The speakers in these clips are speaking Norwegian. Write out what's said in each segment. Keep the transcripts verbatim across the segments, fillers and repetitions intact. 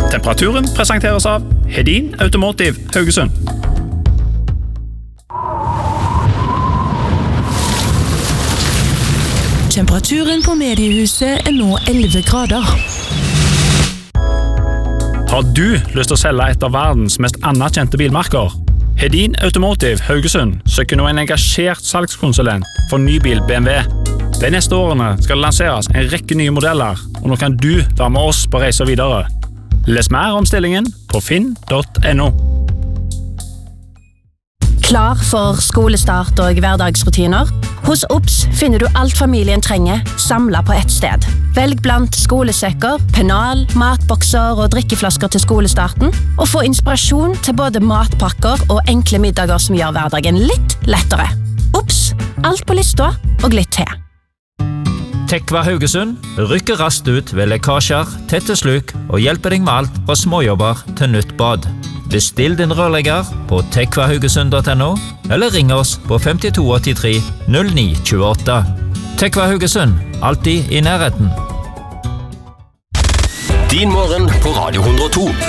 Temperaturen presenteres av Hedin Automotive Haugesund. Temperaturen på mediehuset er nå elleve grader. Har du lyst til å selge et av verdens mest anerkjente bilmerker? Hedin Automotive Haugesund søker nå en engasjert salgskonsulent for nybil B M W. De neste årene skal det lanseres en rekke nye modeller, og nå kan du være med oss på reise videre. Les mer om stillingen på finn punktum no. Klar for skolestart og hverdagsrutiner? Hos Ops finner du alt familien trenger, samlet på ett sted. Velg blant skolesekker, pennal, matbokser og drikkeflasker til skolestarten, og få inspirasjon til både matpakker og enkle middager som gjør hverdagen litt lettere. Ops, alt på lista og litt til. Tekva Haugesund rykker raskt ut ved lekkasjer, tette sluk og hjelper deg med alt fra småjobber til nytt bad. Bestill din rørlegger på tekva haugesund punktum no eller ring oss på fem to åtte tre null ni to åtte. Tekva Haugesund, alltid i nærheten. Din morgen på Radio hundre og to.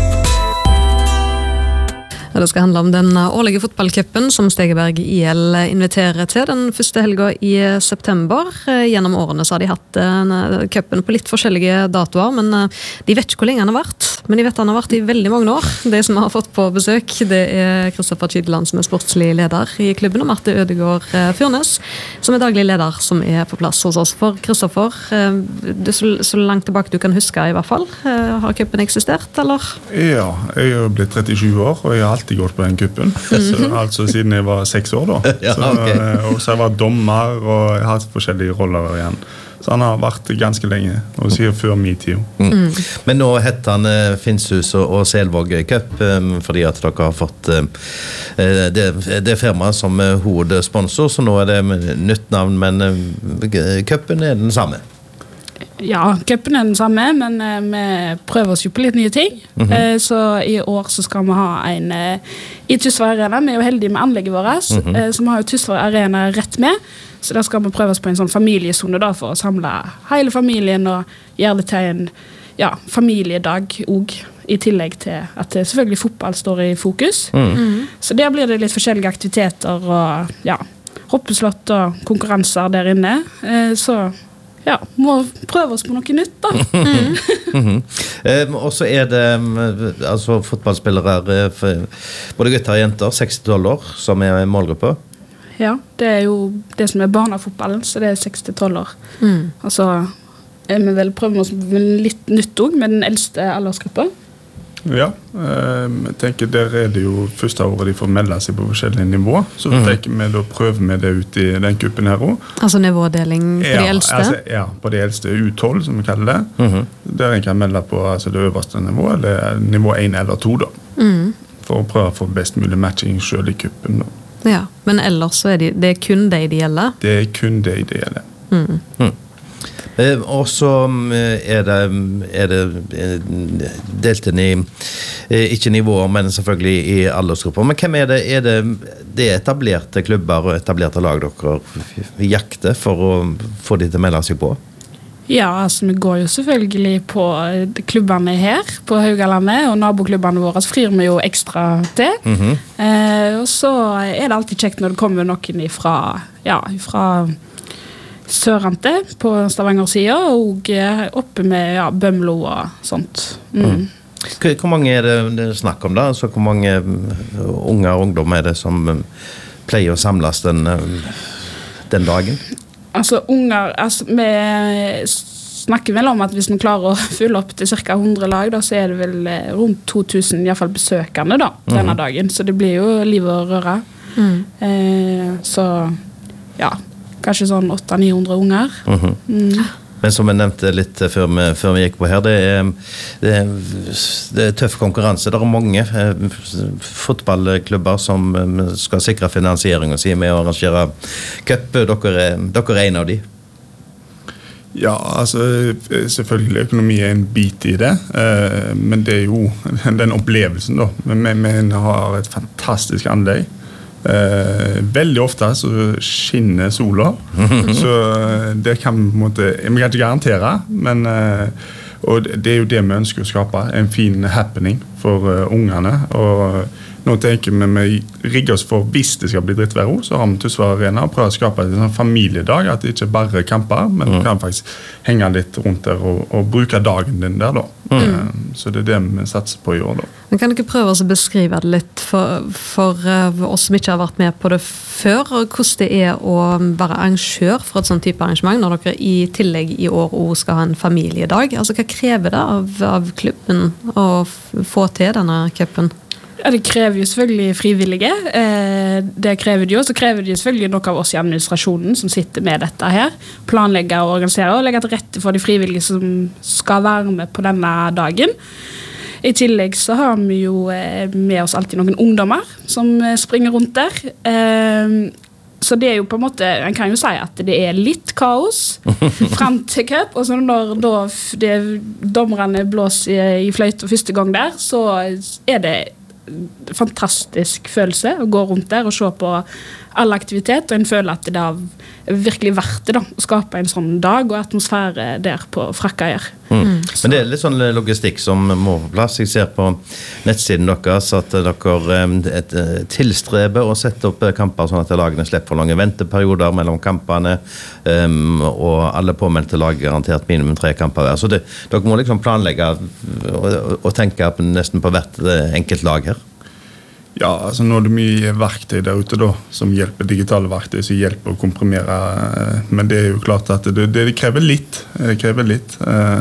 Det skal handle om den årlige fotballcupen som Stegeberg I L inviterer til den første helga I september. Gjennom årene så har de hatt cupen på litt forskjellige datoer, men de vet ikke hvor lenge den har vært. Men de vet den har vært I veldig mange år. De som har fått på besøk, det er Kristoffer Kydland som er sportslig leder I klubben, og Marte Ødegård Fyrnes, som er daglig leder som er på plass hos oss. For Kristoffer, det er så, så langt tilbake du kan huske I hvert fall. Har cupen eksistert, eller? Ja, jeg har blitt trettisju år, og jeg har alltid gått på den kuppen. Mm-hmm. Altså siden jeg var seks år da. Ja, okay. Så, og så har jeg vært dommer, og jeg har hatt forskjellige roller igjen. Så han har vært ganske lenge, og sier før min tid. Mm. Mm. Men nå heter han uh, Finnshus og, og Selvåg Cup, um, fordi at dere har fått uh, det, det firmaet som uh, hovedsponsor, så nå er det nytt navn, men uh, cupen er den samme. Ja, cupen er den samme, men uh, vi prøver oss jo på litt nye ting. Mm-hmm. uh, så I år så skal vi ha en uh, I Tysvær Arena. Vi er jo heldige med anlegget vårt, mm-hmm. uh, så vi har jo Tysvær Arena rett med. Så da skal vi prøve oss på en sånn familiesone da, for å samle hele familien og gjøre det til en ja, familiedag også, I tillegg til at selvfølgelig fotball står I fokus. Mm. Mm. Så der blir det litt forskjellige aktiviteter og ja, hoppeslott og konkurranser der inne. Eh, så ja, må prøve oss på noe nytt da. Mm. Mm-hmm. um, og så er det altså, fotballspillere, både gutter og jenter, seks til tolv år, som er målgruppe. Ja, det er jo det som er barnefotballen, så det er seks til tolv år. Mm. Og så er vi vel prøver oss med litt nytt også, med den eldste aldersgruppen. Ja, eh, jeg tenker der er det jo første året de får melde seg på forskjellige nivå, så mm. tenker vi da prøver vi det ut I den kuppen her også. Altså nivådeling på ja, de eldste? Altså, ja, på de eldste U tolv, som vi kaller det. Mm-hmm. Der en kan melde på altså, det øverste nivå, eller nivå én eller to da. Mm. For å prøve å få best mulig matching selv I kuppen da. Ja, men ellers så er det, det er kun det ideelle? Det er kun det ideelle. Mm. Mm. Eh, og så er det, er det delt inn I, eh, ikke nivåer, men selvfølgelig I aldersgrupper. Men hvem er det? Er det, det etablerte klubber og etablerte lag dere jakter for å få de til å melde seg på? Ja, altså vi går jo selvfølgelig på klubbene her på Haugalandet, og naboklubbene våre frir vi jo ekstra til. Mm-hmm. eh, og så er det alltid kjekt når det kommer noen ifra, ja, ifra Sørante på Stavanger-siden, og oppe med ja, Bømlo og sånt. Mm. Mm. Hvor mange er det, det er snakk om da? Altså, hvor mange unge og ungdom er det som pleier å samles den, den dagen? Altså, unger, altså, vi snakker vel om at hvis vi klarer å fylle opp til cirka hundre lag, da, så er det vel rundt to tusen I hvert fall besøkende da, denne mm. dagen. Så det blir jo liv og røre. Mm. Eh, så, ja, kanskje sånn åtte til ni hundre unger. Mm-hmm. Mm. Men som jeg nevnte litt før vi, før vi gikk på her, det er, det, er, det er tøff konkurranse. Det er mange eh, fotballklubber som skal sikre finansiering og si med å arrangere cup. Dere er, dere er en av de. Ja, altså selvfølgelig økonomi er en bit I det, eh, men det er jo den opplevelsen da. Men vi har et fantastisk anlegg. Eh, veldig ofte så skinner sola så det kan vi på en måte, vi kan ikke garantere men, eh, Og det er jo det vi ønsker å skape, en fin happening for uh, ungene. Og nå tenker vi vi rigger oss for, hvis det skal bli drittvær, så har vi Tysvær Arena og prøver å skape en sånn familiedag, at det ikke bare er kamper, men mm. du kan faktisk henge litt rundt der og, og bruke dagen din der da. Mm. Uh, så det er det vi satser på i år da. Men kan du ikke prøve å beskrive det litt for, for uh, oss som ikke har vært med på det før, og hvordan det er å være arrangør for et sånn type arrangement, når dere i tillegg i år også skal ha en familiedag? Altså, hva krever det av, av klubben å få til denne cupen? Ja, det krever jo selvfølgelig frivillige. Eh, det krever de jo, så krever de selvfølgelig noe av oss i administrasjonen som sitter med dette her. Planlegger og organiserer og legger til rette for de frivillige som skal være med på denne dagen. I tillegg så har vi jo eh, med oss alltid noen ungdommer som eh, springer rundt der. Eh, så det er jo på en måte, en kan jo si at det er litt kaos frem til cup, og så når da det, dommerne blåser i, i fløyt første gang der, så er det fantastisk følelse å gå rundt der og se på all aktivitet, og en føler at det er virkelig verdt det da, å skape en sånn dag og atmosfære der på Frakkeier. Mm. Mm. Men det er litt sånn logistikk som må på plass. Jeg ser på nettsiden deres at dere et, tilstreber å sette opp kamper sånn at lagene slipper for lange venteperioder mellom kampene, um, og alle påmeldte lag garantert minimum tre kamper hver. Så det, dere må liksom planlegge og, og tenke nesten på hvert enkelt lag her. Ja, altså nå er det mye verktøy der ute da, som hjelper, digitale verktøy som hjelper å komprimere, men det er jo klart at det, det krever litt, det krever litt,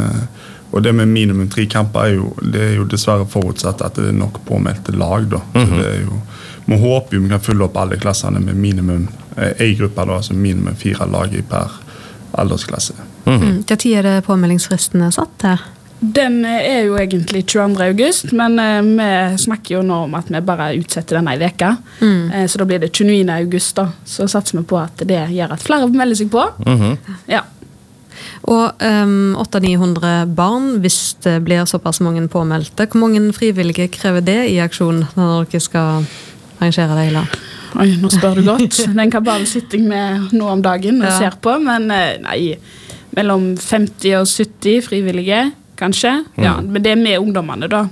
og det med minimum tre kamper er jo, det er jo dessverre forutsatt at det er nok påmeldte lag da, så det er jo, vi håper jo vi kan fylle opp alle klassene med minimum, en gruppe da, altså minimum fire lag per aldersklasse. Mm. Hva tid er det påmeldingsfristen er satt til? Den er jo egentlig tjueandre august, men eh, vi snakker jo nå om at vi bare utsetter denne i veka. Mm. Eh, så da blir det tjueniende august da. Så satser vi på at det gjør at flere melder seg på. Mm-hmm. Ja. Og um, åtte til ni hundre barn, hvis det blir såpass mange påmeldte. Hvor mange frivillige krever det i aksjon når dere skal arrangere det hele? Oi, nå spør du godt. Den kan bare sitte med nå om dagen og ja. ser på, men nei, mellom femti og sytti frivillige, kanskje, mm. ja, men det er med ungdommene da.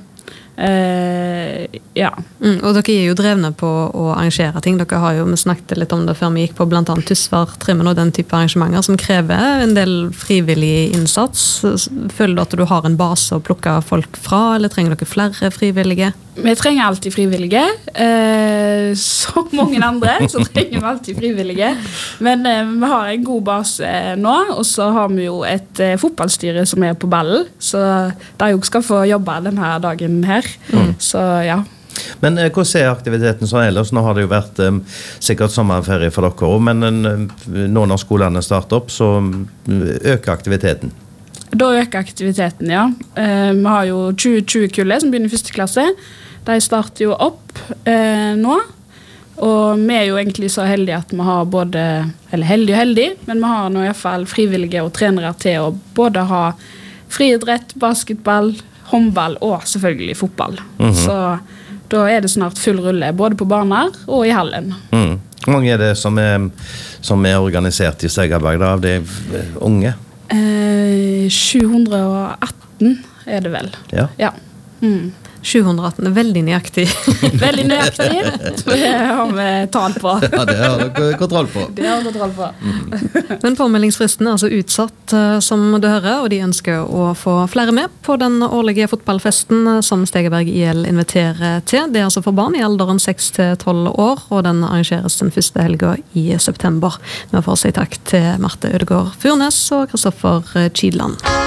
Uh, ja. Mm, og dere er jo drevne på å arrangere ting. Dere har jo, vi snakket litt om det før vi gikk på blant annet Tysvær Trimmen og den type arrangementer som krever en del frivillig innsats. Føler du at du har en base å plukke folk fra, eller trenger dere flere frivillige? Vi trenger alltid frivillige. Eh, som mange andre, så trenger vi alltid frivillige. Men eh, vi har en god base eh, nå, og så har vi jo et eh, fotballstyre som er på ballen, så de jo skal få jobbe denne dagen her. Mm. Så ja. Men eh, hvordan er aktiviteten sånn ellers? Nå har det jo vært eh, sikkert sommerferie for dere, men eh, nå når skolene starter opp, så øker aktiviteten. Da øker aktiviteten, ja. Eh, vi har jo tjue tjue-kullet som begynner i første klasse. De starter jo opp eh, nå. Og vi er jo egentlig så heldige at vi har både, eller heldige og heldige, men vi har nå i hvert fall frivillige og trenere til å både ha friidrett, basketball, håndball og selvfølgelig fotball. Mm-hmm. Så da er det snart full rulle, både på baner og i hallen. Mm. Hvor mange er det som er, som er organisert i Stegaberg da, av de unge? Eh, sju hundre og atten er det vel. Ja. Ja. Mm. sju hundre og atten er veldig nøyaktig. Veldig nøyaktig. Det har vi tall på. Ja, det har dere kontroll på. Det har vi kontroll på. Mm. Men påmeldingsfristen er altså utsatt, som du hører, og de ønsker å få flere med på den årlige fotballfesten som Stegaberg I L inviterer til. Det er altså for barn i alderen seks til tolv år, og den arrangeres den første helga i september. Vi får si takk til Marte Ødegård Furnes og Kristoffer Kydland.